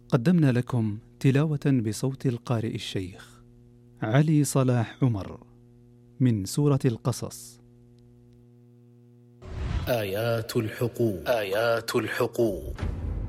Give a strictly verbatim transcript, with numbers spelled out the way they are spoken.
قدمنا لكم تلاوة بصوت القارئ الشيخ علي صلاح عمر من سورة القصص. آيات الحقوق. آيات الحقوق